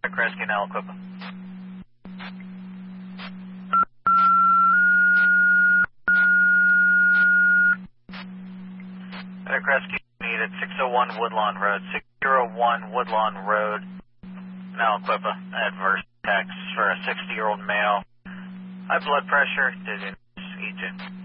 Kresge, now Equipa. Kresge, needed 601 Woodlawn Road, 601 Woodlawn Road, now Equipa. Adverse text for a 60-year-old male. High blood pressure, dizziness, EJ.